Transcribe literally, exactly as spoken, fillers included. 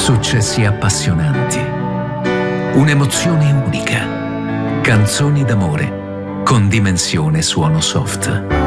Successi appassionanti. Un'emozione unica. Canzoni d'amore con dimensione suono soft.